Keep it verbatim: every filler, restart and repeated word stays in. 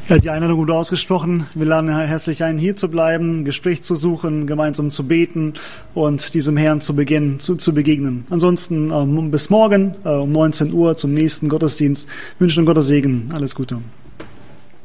Ja, die Einladung wurde ausgesprochen. Wir laden herzlich ein, hier zu bleiben, ein Gespräch zu suchen, gemeinsam zu beten und diesem Herrn zu beginnen, zu, zu begegnen. Ansonsten ähm, bis morgen äh, um neunzehn Uhr zum nächsten Gottesdienst. Wir wünschen Gottes Segen. Alles Gute.